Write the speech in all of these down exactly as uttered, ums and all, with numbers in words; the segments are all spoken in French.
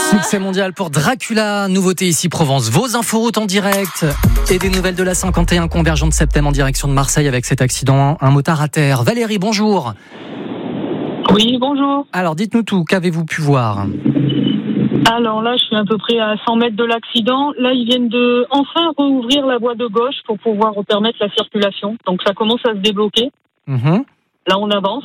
Succès mondial pour Dracula, nouveauté ici Provence, vos inforoutes en direct et des nouvelles de la cinquante et un convergente Septem en direction de Marseille avec cet accident, un motard à terre. Valérie, bonjour. Oui, bonjour. Alors dites-nous tout, qu'avez-vous pu voir ? Alors là, je suis à peu près à cent mètres de l'accident. Là, ils viennent de enfin rouvrir la voie de gauche pour pouvoir permettre la circulation. Donc ça commence à se débloquer. Mmh. Là, on avance.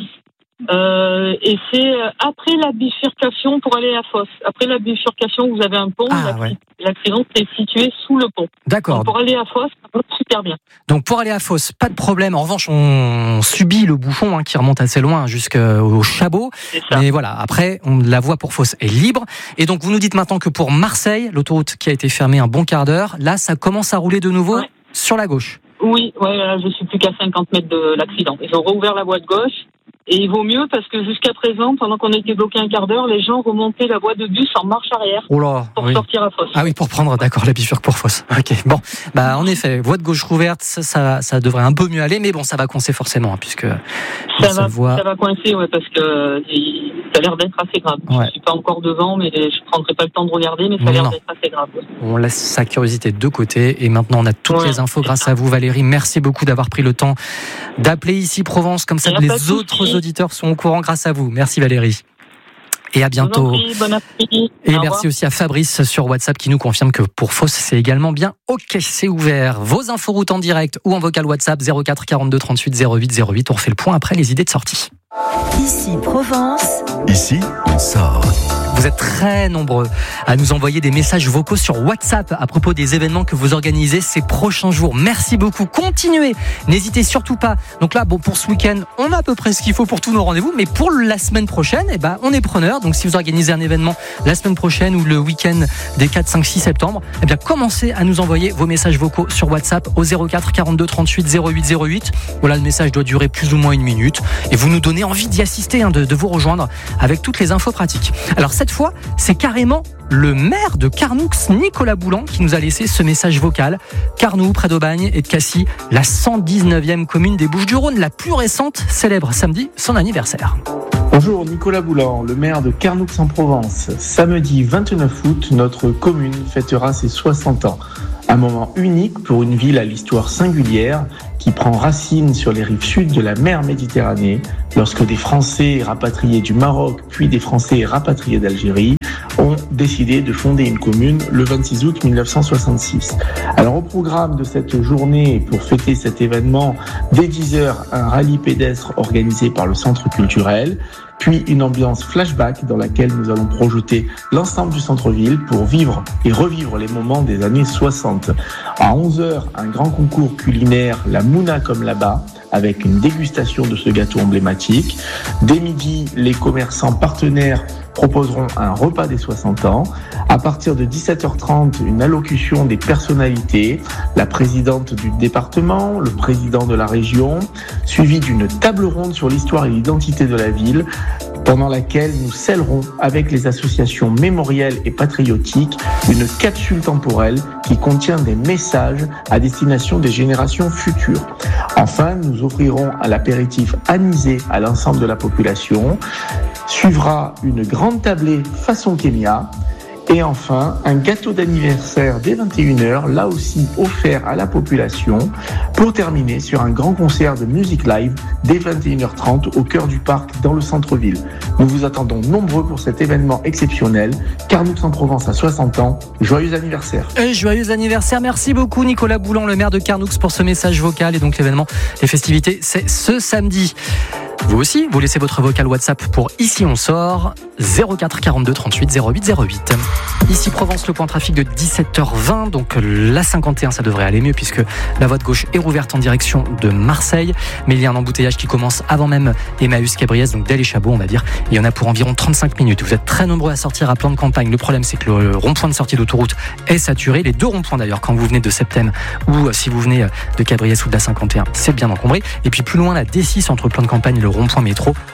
Euh, et c'est après la bifurcation pour aller à Fosse. Après la bifurcation, vous avez un pont. Ah, l'accident, ouais. l'accident est situé sous le pont. D'accord. Donc, pour aller à Fosse, ça va super bien. Donc pour aller à Fosse, pas de problème. En revanche, on subit le bouchon hein, qui remonte assez loin jusqu'au Chabot. Mais voilà, après, on, la voie pour Fosse est libre. Et donc vous nous dites maintenant que pour Marseille, l'autoroute qui a été fermée un bon quart d'heure, là, ça commence à rouler de nouveau ouais. sur la gauche. Oui, ouais, là, je suis plus qu'à cinquante mètres de l'accident. Ils ont rouvert la voie de gauche. Et il vaut mieux parce que jusqu'à présent, pendant qu'on a été bloqué un quart d'heure, les gens remontaient la voie de bus en marche arrière oh là, pour oui. sortir à Fosse. Ah oui, pour prendre, d'accord, la bifurque pour Fosse. Ok, bon, bah en effet, voie de gauche rouverte, ça, ça, ça devrait un peu mieux aller, mais bon, ça va coincer forcément, hein, puisque ça va, voit... ça va coincer, ouais, parce que ça a l'air d'être assez grave. Ouais. Je suis pas encore devant, mais je prendrai pas le temps de regarder, mais ça a l'air non. d'être assez grave. Ouais. On laisse sa curiosité de côté, et maintenant on a toutes ouais, les infos grâce ça. à vous, Valérie. Merci beaucoup d'avoir pris le temps d'appeler ici Provence, comme ça les autres souci. auditeurs sont au courant. Grâce à vous. Merci Valérie. Et à bientôt. Prie, bon appétit. Et Au merci revoir. Aussi à Fabrice sur WhatsApp qui nous confirme que pour Fosse, c'est également bien OK, c'est ouvert. Vos inforoutes en direct ou en vocal WhatsApp zéro quatre quarante-deux trente-huit zéro huit zéro huit. On refait le point après les idées de sortie. Ici Provence. Ici, on sort. Vous êtes très nombreux à nous envoyer des messages vocaux sur WhatsApp à propos des événements que vous organisez ces prochains jours. Merci beaucoup. Continuez. N'hésitez surtout pas. Donc là, bon, pour ce week-end, on a à peu près ce qu'il faut pour tous nos rendez-vous. Mais pour la semaine prochaine, eh ben, on est preneur. Donc si vous organisez un événement la semaine prochaine ou le week-end des quatre, cinq, six septembre, eh bien, commencez à nous envoyer vos messages vocaux sur WhatsApp au zéro quatre quarante-deux trente-huit zéro huit zéro huit. Voilà, le message doit durer plus ou moins une minute. Et vous nous donnez envie d'y assister, hein, de, de vous rejoindre avec toutes les infos pratiques. Alors, cette fois, c'est carrément le maire de Carnoux, Nicolas Boulan, qui nous a laissé ce message vocal. Carnoux, près d'Aubagne et de Cassis, la cent dix-neuvième commune des Bouches-du-Rhône, la plus récente, célèbre samedi son anniversaire. Bonjour, Nicolas Boulan, le maire de Carnoux-en-Provence. Samedi vingt-neuf août, notre commune fêtera ses soixante ans. Un moment unique pour une ville à l'histoire singulière qui prend racine sur les rives sud de la mer Méditerranée, lorsque des Français rapatriés du Maroc puis des Français rapatriés d'Algérie ont décidé de fonder une commune le vingt-six août mille neuf cent soixante-six. Alors au programme de cette journée, pour fêter cet événement, dès dix heures, un rallye pédestre organisé par le centre culturel, puis une ambiance flashback dans laquelle nous allons projeter l'ensemble du centre-ville pour vivre et revivre les moments des années soixante. À onze heures, un grand concours culinaire, la Mouna comme là-bas, avec une dégustation de ce gâteau emblématique. Dès midi, les commerçants partenaires proposeront un repas des soixante ans. À partir de dix-sept heures trente, une allocution des personnalités, la présidente du département, le président de la région, suivi d'une table ronde sur l'histoire et l'identité de la ville, pendant laquelle nous scellerons avec les associations mémorielles et patriotiques une capsule temporelle qui contient des messages à destination des générations futures. Enfin, nous offrirons à l'apéritif anisé à l'ensemble de la population. Suivra une grande tablée façon Kenya. Et enfin, un gâteau d'anniversaire dès vingt et une heures, là aussi offert à la population, pour terminer sur un grand concert de musique live dès vingt et une heures trente au cœur du parc dans le centre-ville. Nous vous attendons nombreux pour cet événement exceptionnel. Carnoux-en-Provence a soixante ans. Joyeux anniversaire. Et joyeux anniversaire. Merci beaucoup Nicolas Boulan, le maire de Carnoux, pour ce message vocal. Et donc l'événement, les festivités, c'est ce samedi. Vous aussi, vous laissez votre vocal WhatsApp pour Ici on sort, zéro quatre quarante-deux trente-huit zéro huit zéro huit. Ici Provence, le point trafic de dix-sept heures vingt, donc la cinquante et un, ça devrait aller mieux puisque la voie de gauche est rouverte en direction de Marseille. Mais il y a un embouteillage qui commence avant même Emmaüs-Cabriès, donc dès les Chabots, on va dire. Il y en a pour environ trente-cinq minutes. Vous êtes très nombreux à sortir à plan de campagne. Le problème, c'est que le rond-point de sortie d'autoroute est saturé. Les deux ronds-points d'ailleurs, quand vous venez de Septem ou si vous venez de Cabriès ou de la cinquante et un, c'est bien encombré. Et puis plus loin, la D six entre plan de campagne et le rond-point métro,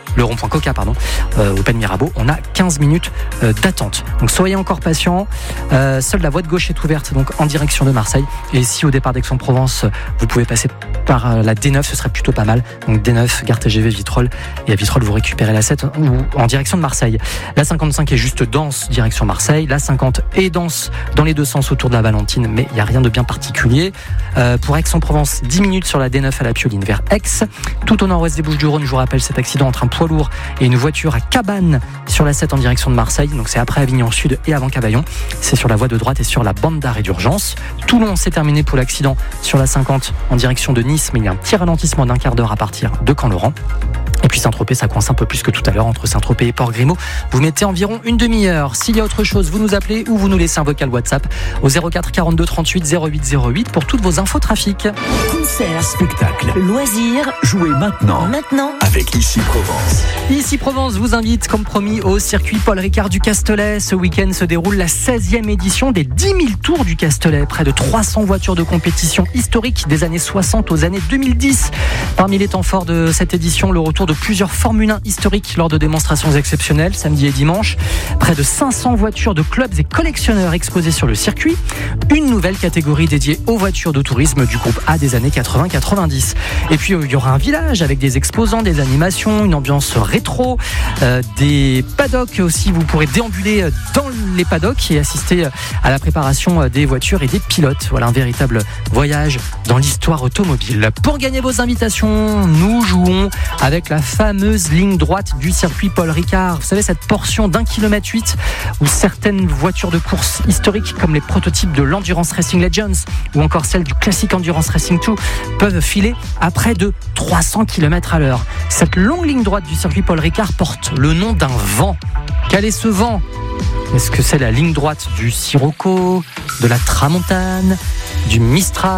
le rond-point Coca, pardon, euh, au Pen Mirabeau, on a quinze minutes euh, d'attente. Donc soyez encore patients. Euh, seule la voie de gauche est ouverte, donc en direction de Marseille. Et si au départ d'Aix-en-Provence, vous pouvez passer par euh, la D neuf, ce serait plutôt pas mal. Donc D neuf, gare T G V Vitrolles. Et à Vitrolles, vous récupérez la sept ou en direction de Marseille. La cinquante-cinq est juste dense, direction Marseille. La cinquante est dense dans les deux sens autour de la Valentine, mais il n'y a rien de bien particulier. Euh, pour Aix-en-Provence, dix minutes sur la D neuf à la Pioline vers Aix. Tout au nord-ouest des Bouches-du-Rhône, je vous rappelle cet accident entre un poids lourd et une voiture à Cabannes sur la sept en direction de Marseille. Donc c'est après Avignon Sud et avant Cavaillon. C'est sur la voie de droite et sur la bande d'arrêt d'urgence. Toulon, c'est terminé pour l'accident sur la cinquante en direction de Nice, mais il y a un petit ralentissement d'un quart d'heure à partir de Camp-Laurent. Et puis Saint-Tropez, ça coince un peu plus que tout à l'heure entre Saint-Tropez et Port-Grimaud. Vous mettez environ une demi-heure. S'il y a autre chose, vous nous appelez ou vous nous laissez un vocal WhatsApp au zéro quatre quarante-deux trente-huit zéro huit zéro huit pour toutes vos infos trafic. Concert, Spectacle, loisirs, jouez maintenant maintenant. avec Ici Provence. Ici Provence vous invite, comme promis, au circuit Paul Ricard du Castellet. Ce week-end se déroule la seizième édition des dix mille tours du Castellet. Près de trois cents voitures de compétition historiques des années soixante aux années deux mille dix. Parmi les temps forts de cette édition, le retour de plusieurs Formule un historiques lors de démonstrations exceptionnelles, samedi et dimanche. Près de cinq cents voitures de clubs et collectionneurs exposées sur le circuit. Une nouvelle catégorie dédiée aux voitures de tourisme du groupe A des années quatre-vingts quatre-vingt-dix. Et puis il y aura un village avec des exposants, des animations, une ambiance rétro, euh, des paddocks aussi. Vous pourrez déambuler dans les paddocks et assister à la préparation des voitures et des pilotes. Voilà un véritable voyage dans l'histoire automobile. Pour gagner vos invitations, nous jouons avec la fameuse ligne droite du circuit Paul Ricard. Vous savez, cette portion d'un kilomètre huit où certaines voitures de course historiques comme les prototypes de l'Endurance Racing Legends ou encore celles du Classic Endurance Racing deux peuvent filer à près de trois cents kilomètres à l'heure. Cette longue ligne droite du circuit Paul Ricard porte le nom d'un vent. Quel est ce vent ? Est-ce que c'est la ligne droite du Sirocco, de la Tramontane, du Mistral ?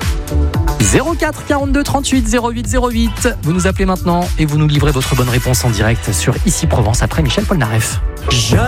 zéro quatre quarante-deux trente-huit zéro huit zéro huit. Vous nous appelez maintenant et vous nous livrez votre bonne réponse en direct sur Ici Provence après Michel Polnareff. Je